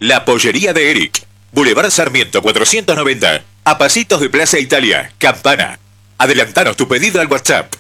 La Pollería de Eric. Boulevard Sarmiento 490. A pasitos de Plaza Italia, Campana. Adelantanos tu pedido al WhatsApp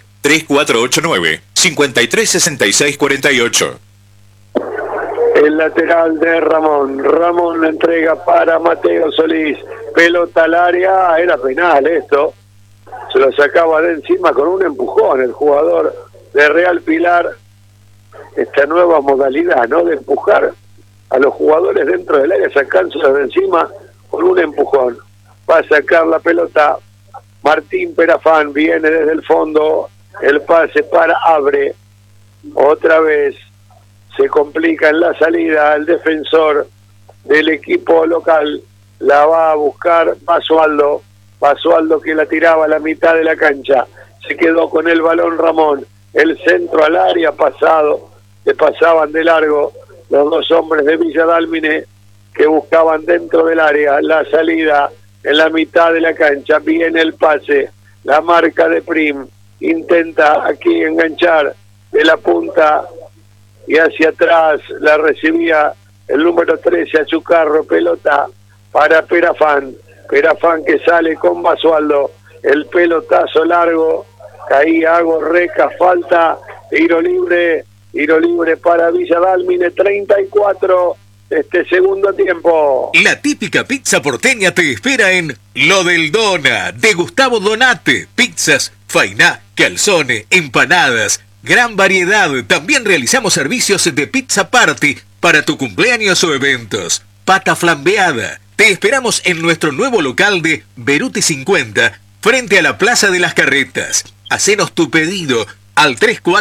3489-536648. El lateral de Ramón. Ramón la entrega para Mateo Solís. Pelota al área. Era penal esto. Se lo sacaba de encima con un empujón el jugador de Real Pilar. Esta nueva modalidad, ¿no? De empujar a los jugadores dentro del área, sacánselos de encima con un empujón. Va a sacar la pelota Martín Perafán. Viene desde el fondo. El pase para Abre. Otra vez se complica en la salida el defensor del equipo local. La va a buscar Basualdo. Basualdo que la tiraba a la mitad de la cancha. Se quedó con el balón Ramón. El centro al área pasado. Le pasaban de largo los dos hombres de Villa Dálmine que buscaban dentro del área la salida en la mitad de la cancha. Viene el pase. La marca de Prim. Intenta aquí enganchar de la punta y hacia atrás la recibía el número 13 a su carro. Pelota para Perafán. Perafán que sale con Basualdo. El pelotazo largo. Caía Gorreca. Falta. Tiro libre para Villa Dálmine. 34 este segundo tiempo. La típica pizza porteña te espera en Lo del Dona, de Gustavo Donate. Pizzas, fainá, calzone, empanadas, gran variedad. También realizamos servicios de pizza party para tu cumpleaños o eventos. Pata flambeada. Te esperamos en nuestro nuevo local de Beruti 50, frente a la Plaza de las Carretas. Hacenos tu pedido al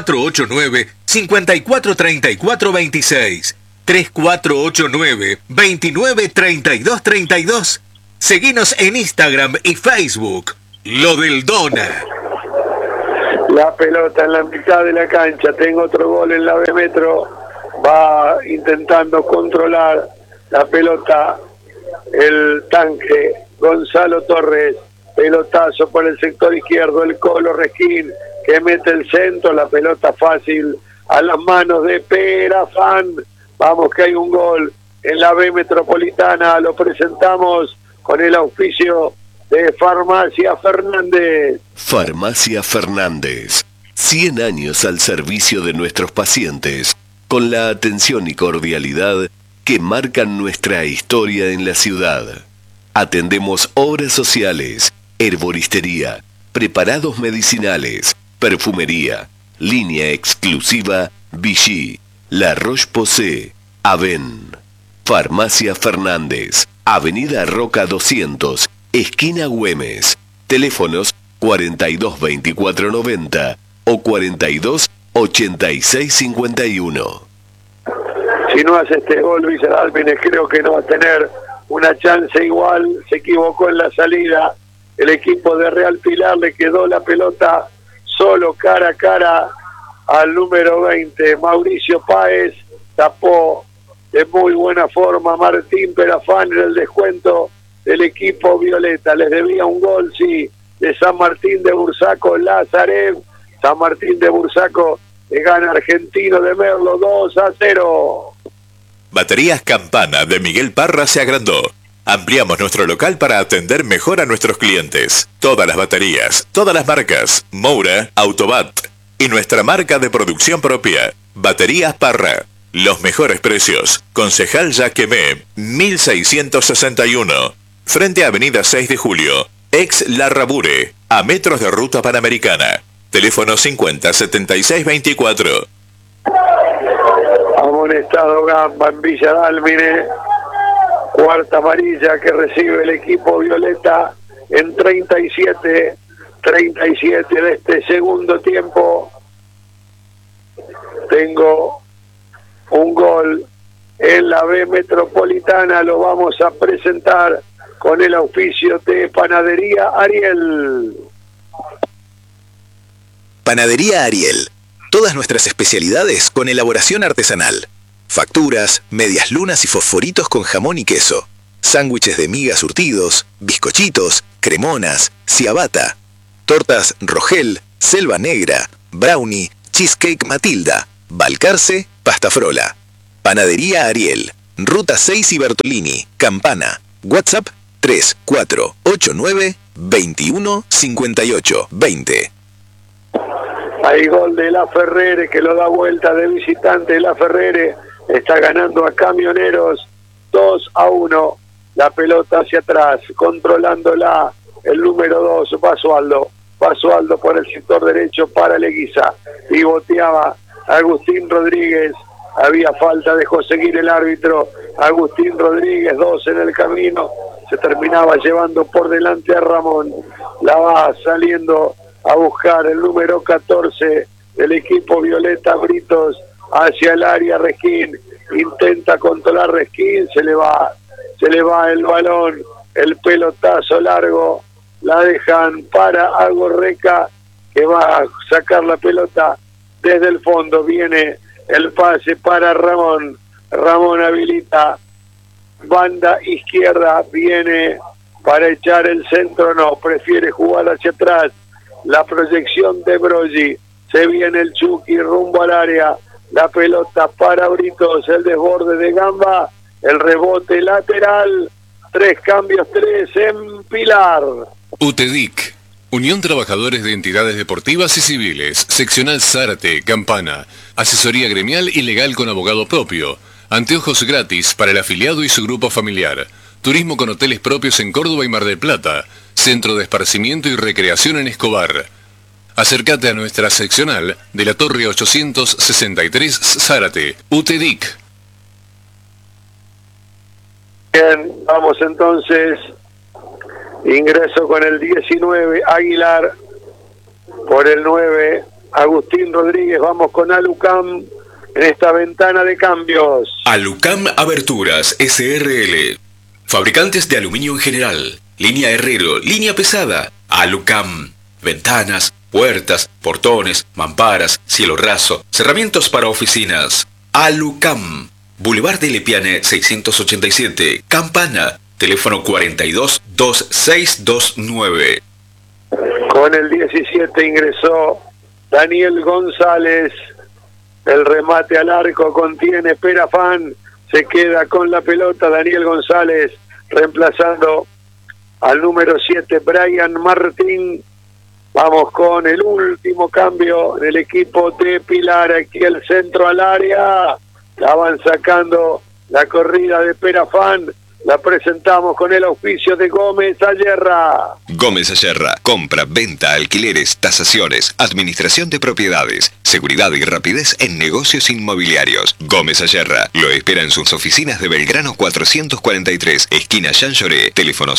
3489-543426. 3489-293232. Seguinos en Instagram y Facebook. Lo del Dona. La pelota en la mitad de la cancha. Tengo otro gol en la B Metro. Va intentando controlar la pelota el tanque Gonzalo Torres. Pelotazo por el sector izquierdo. El Colo Resquín que mete el centro. La pelota fácil a las manos de Perafán. Vamos que hay un gol en la B Metropolitana. Lo presentamos con el auspicio de Farmacia Fernández. Farmacia Fernández. 100 años al servicio de nuestros pacientes, con la atención y cordialidad que marcan nuestra historia en la ciudad. Atendemos obras sociales, herboristería, preparados medicinales, perfumería, línea exclusiva Vichy, La Roche-Posay, Aven. Farmacia Fernández, Avenida Roca 200, esquina Güemes. Teléfonos 422490 o 428651. Si no hace este gol Villa Dálmine, creo que no va a tener una chance igual. Se equivocó en la salida. El equipo de Real Pilar le quedó la pelota solo cara a cara al número 20. Mauricio Páez tapó de muy buena forma. Martín Perafán en el descuento del equipo violeta. Les debía un gol, sí, de San Martín de Bursaco, Lázarev. San Martín de Bursaco le gana Argentino de Merlo 2-0. Baterías Campana de Miguel Parra se agrandó. Ampliamos nuestro local para atender mejor a nuestros clientes. Todas las baterías, todas las marcas, Moura, Autobat y nuestra marca de producción propia, Baterías Parra. Los mejores precios. Concejal Yaquemé, 1661. Frente a Avenida 6 de Julio. Ex Larrabure, a metros de Ruta Panamericana. Teléfono 507624. Amonestado Gamba en Villa Dálmine. Cuarta amarilla que recibe el equipo violeta en 37 de este segundo tiempo. Tengo un gol en la B Metropolitana. Lo vamos a presentar con el auspicio de Panadería Ariel. Panadería Ariel. Todas nuestras especialidades con elaboración artesanal. Facturas, medias lunas y fosforitos con jamón y queso. Sándwiches de miga surtidos, bizcochitos, cremonas, ciabatta. Tortas Rogel, Selva Negra, Brownie, Cheesecake Matilda, Balcarce, Pasta Frola. Panadería Ariel. Ruta 6 y Bertolini, Campana. WhatsApp 3489 21 58 20. Hay gol de La Ferrere que lo da vuelta de visitante. La Ferrere está ganando a Camioneros 2-1. La pelota hacia atrás, controlándola el número 2, Basualdo por el sector derecho para Leguiza. Pivoteaba Agustín Rodríguez. Había falta, dejó seguir el árbitro. Agustín Rodríguez, 2 en el camino. Se terminaba llevando por delante a Ramón. La va saliendo a buscar el número 14 del equipo Violeta Britos hacia el área. Resquín intenta controlar Resquín, se le va el balón, el pelotazo largo, la dejan para Agorreca, que va a sacar la pelota desde el fondo. Viene el pase para Ramón habilita banda izquierda, viene para echar el centro, no, prefiere jugar hacia atrás. La proyección de Broggi, se viene el Chucky rumbo al área, la pelota para Britos, el desborde de Gamba, el rebote lateral, 3 cambios, 3 en Pilar. UTEDIC, Unión Trabajadores de Entidades Deportivas y Civiles, Seccional Zárate, Campana, asesoría gremial y legal con abogado propio, anteojos gratis para el afiliado y su grupo familiar, turismo con hoteles propios en Córdoba y Mar del Plata, centro de esparcimiento y recreación en Escobar. Acércate a nuestra seccional de la Torre 863 Zárate, UTEDIC. Bien, vamos entonces. Ingreso con el 19, Aguilar. Por el 9, Agustín Rodríguez. Vamos con Alucam en esta ventana de cambios. Alucam Aberturas SRL. Fabricantes de aluminio en general. Línea Herrero, línea pesada. Alucam. Ventanas, puertas, portones, mamparas, cielo raso, cerramientos para oficinas. Alucam. Boulevard de Lepiane 687, Campana, teléfono 422629. Con el 17 ingresó Daniel González. El remate al arco contiene Perafán. Se queda con la pelota Daniel González, reemplazando al número 7, Brian Martín. Vamos con el último cambio del equipo de Pilar. Aquí el centro al área. La van sacando la corrida de Perafán. La presentamos con el auspicio de Gómez Ayerra. Gómez Ayerra, compra, venta, alquileres, tasaciones, administración de propiedades, seguridad y rapidez en negocios inmobiliarios. Gómez Ayerra lo espera en sus oficinas de Belgrano 443, esquina Jean Lloré, teléfono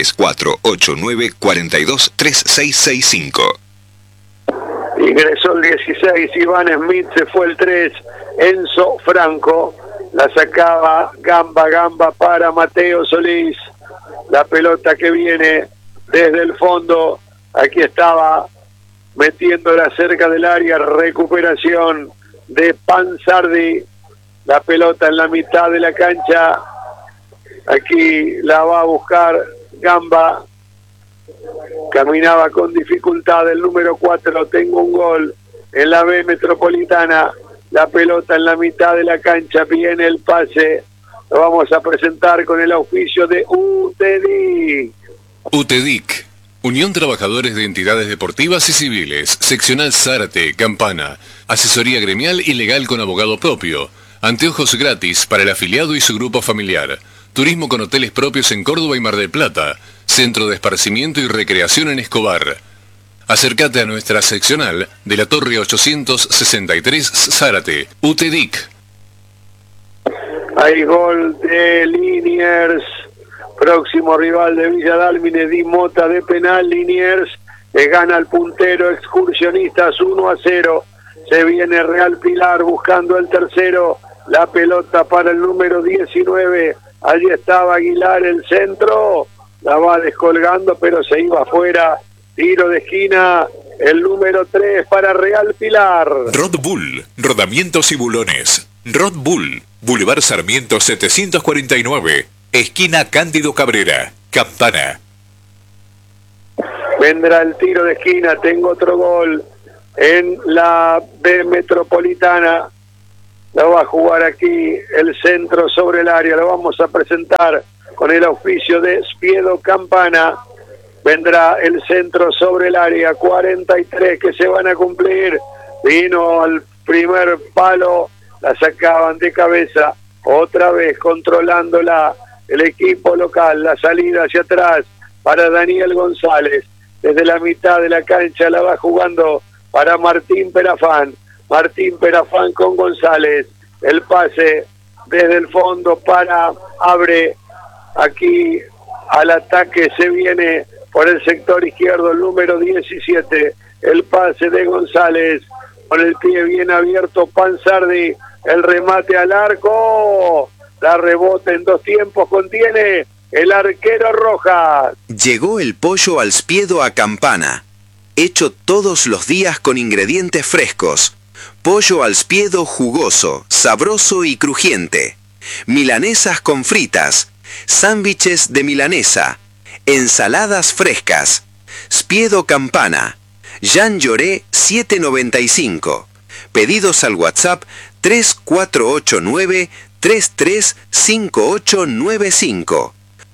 03489423665. Ingresó el 16, Iván Smith, se fue el 3, Enzo Franco. La sacaba Gamba para Mateo Solís. La pelota que viene desde el fondo. Aquí estaba metiéndola cerca del área. Recuperación de Panzardi. La pelota en la mitad de la cancha. Aquí la va a buscar Gamba. Caminaba con dificultad el número 4. Tengo un gol en la B Metropolitana. La pelota en la mitad de la cancha, viene el pase. Lo vamos a presentar con el auspicio de UTEDIC. UTEDIC, Unión Trabajadores de Entidades Deportivas y Civiles, Seccional Zárate, Campana, asesoría gremial y legal con abogado propio, anteojos gratis para el afiliado y su grupo familiar, turismo con hoteles propios en Córdoba y Mar del Plata, centro de esparcimiento y recreación en Escobar. Acércate a nuestra seccional de la Torre 863 Zárate, UTEDIC. Hay gol de Liniers, próximo rival de Villa Dálmine, Di Mota de penal. Liniers le gana al puntero Excursionistas 1-0. Se viene Real Pilar buscando el tercero. La pelota para el número 19. Allí estaba Aguilar, el centro. La va descolgando, pero se iba afuera. Tiro de esquina, el número 3 para Real Pilar. Rod Bull, rodamientos y bulones. Rod Bull, Boulevard Sarmiento 749, esquina Cándido Cabrera, Campana. Vendrá el tiro de esquina, tengo otro gol en la B Metropolitana. lo va a jugar aquí el centro sobre el área, lo vamos a presentar con el auspicio de Spiedo Campana. Vendrá el centro sobre el área, 43 que se van a cumplir. Vino al primer palo, la sacaban de cabeza, otra vez controlándola el equipo local, la salida hacia atrás para Daniel González. Desde la mitad de la cancha la va jugando para Martín Perafán. Martín Perafán con González. El pase desde el fondo para Abre. Aquí al ataque se viene por el sector izquierdo el número 17. El pase de González. Con el pie bien abierto Panzardi. El remate al arco. La rebota en 2 tiempos. Contiene el arquero Rojas. Llegó el pollo al Spiedo a Campana. Hecho todos los días con ingredientes frescos. Pollo al Spiedo jugoso, sabroso y crujiente. Milanesas con fritas. Sándwiches de milanesa. Ensaladas frescas. Spiedo Campana. Jean Lloré 795. Pedidos al WhatsApp 3489 335895.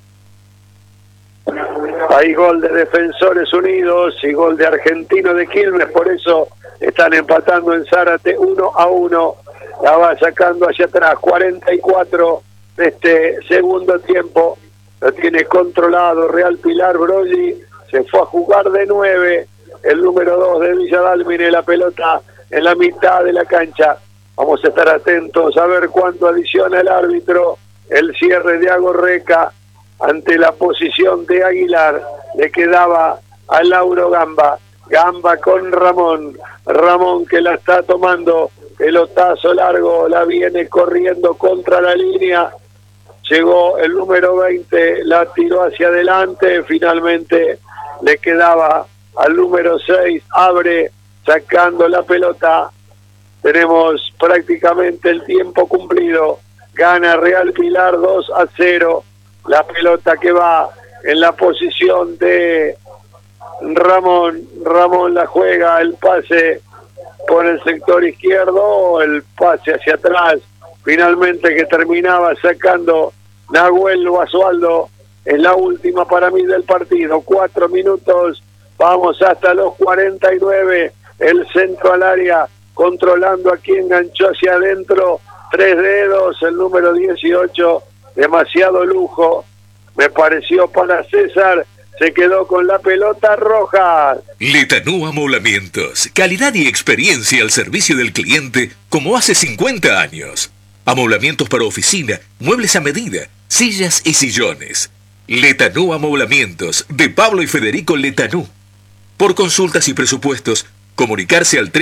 Hay gol de Defensores Unidos y gol de Argentino de Quilmes, por eso están empatando en Zárate 1-1. La va sacando hacia atrás, 44 de este segundo tiempo. Lo tiene controlado Real Pilar Broggi, se fue a jugar de 9. El número 2 de Villa Dálmine, la pelota en la mitad de la cancha. Vamos a estar atentos a ver cuánto adiciona el árbitro. El cierre de Agorreca ante la posición de Aguilar. Le quedaba a Lauro Gamba. Gamba con Ramón. Ramón que la está tomando. Pelotazo largo. La viene corriendo contra la línea. Llegó el número 20. La tiró hacia adelante. Finalmente le quedaba al número 6. Abre sacando la pelota. Tenemos prácticamente el tiempo cumplido. Gana Real Pilar 2-0. La pelota que va en la posición de Ramón. Ramón la juega, el pase por el sector izquierdo, el pase hacia atrás. Finalmente que terminaba sacando Nahuel Basualdo. Es la última para mí del partido. 4 minutos. Vamos hasta los 49. El centro al área. Controlando aquí, enganchó hacia adentro. 3 dedos, el número 18. Demasiado lujo, me pareció para César, se quedó con la pelota roja. Letanú Amoblamientos, calidad y experiencia al servicio del cliente como hace 50 años. Amoblamientos para oficina, muebles a medida, sillas y sillones. Letanú Amoblamientos, de Pablo y Federico Letanú. Por consultas y presupuestos, comunicarse al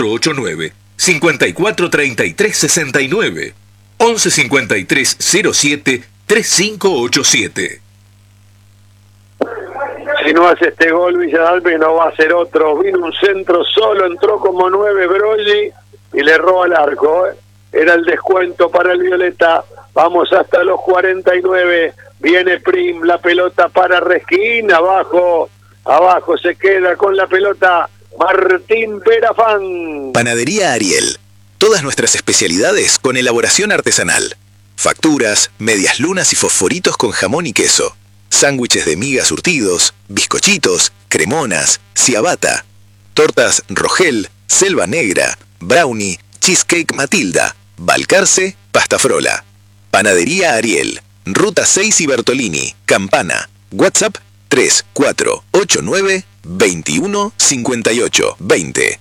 3489-543369. 1153-07-3587. Si no hace este gol Villa Dálmine no va a hacer otro. Vino un centro solo, entró como 9 Broggi y le erró al arco. Era el descuento para el Violeta. Vamos hasta los 49. Viene Prim, la pelota para Resquín. Abajo se queda con la pelota Martín Perafán. Panadería Ariel. Todas nuestras especialidades con elaboración artesanal. Facturas, medias lunas y fosforitos con jamón y queso. Sándwiches de miga surtidos, bizcochitos, cremonas, ciabatta. Tortas Rogel, Selva Negra, Brownie, Cheesecake Matilda, Balcarce, Pasta Frola. Panadería Ariel. Ruta 6 y Bertolini, Campana. WhatsApp 3489 21 58 20.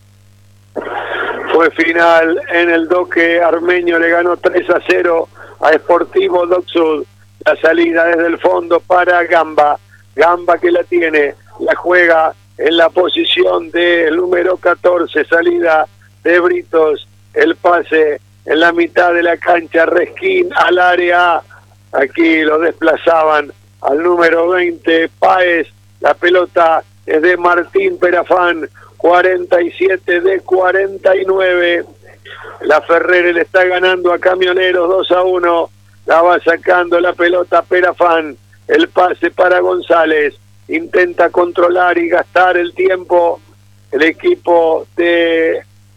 Fue final en el Doque Armenio, le ganó 3-0 a Sportivo Dock Sud. La salida desde el fondo para Gamba. Gamba que la tiene, la juega en la posición del número 14, salida de Britos. El pase en la mitad de la cancha, Resquín al área. Aquí lo desplazaban al número 20, Páez. La pelota es de Martín Perafán. 47 de 49. La Ferrere le está ganando a Camioneros 2-1. La va sacando la pelota Perafán. El pase para González. Intenta controlar y gastar el tiempo el equipo de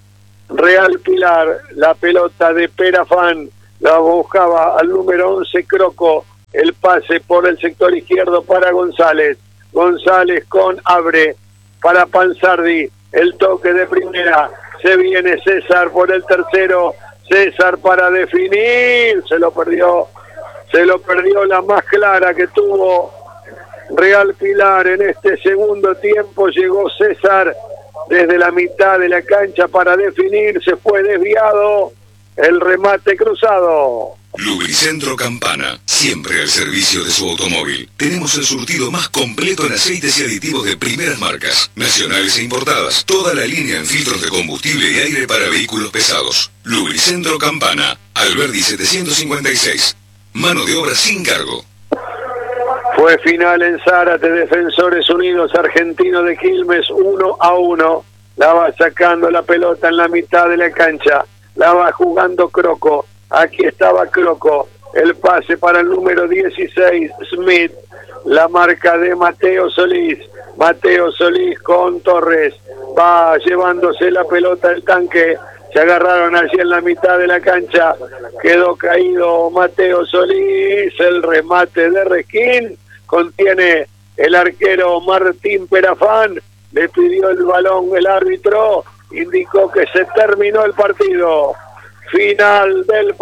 Real Pilar, la pelota de Perafán, la buscaba al número 11 Croco, el pase por el sector izquierdo para González, González con Abre para Panzardi, el toque de primera, se viene César por el tercero, César para definir, se lo perdió la más clara que tuvo Real Pilar en este segundo tiempo, llegó César desde la mitad de la cancha para definir, se fue desviado, el remate cruzado. Lubricentro Campana, siempre al servicio de su automóvil. Tenemos el surtido más completo en aceites y aditivos de primeras marcas, nacionales e importadas. Toda la línea en filtros de combustible y aire para vehículos pesados. Lubricentro Campana, Alberdi 756. Mano de obra sin cargo. Fue final en Zárate, Defensores Unidos, Argentino de Quilmes, 1-1. La va sacando la pelota en la mitad de la cancha. La va jugando Croco. Aquí estaba Croco. El pase para el número 16, Smith. La marca de Mateo Solís. Mateo Solís con Torres. Va llevándose la pelota del tanque. Se agarraron allí en la mitad de la cancha. Quedó caído Mateo Solís. El remate de Resquín. Contiene el arquero Martín Perafán. Le pidió el balón el árbitro. Indicó que se terminó el partido. Final del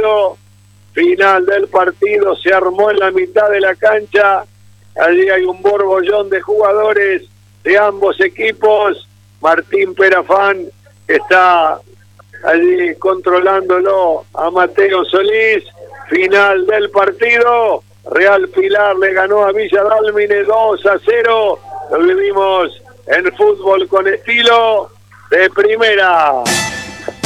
partido, se armó en la mitad de la cancha, allí hay un borbollón de jugadores de ambos equipos, Martín Perafán está allí controlándolo a Mateo Solís, final del partido, Real Pilar le ganó a Villa Dálmine 2-0, lo vivimos en Fútbol con Estilo de Primera.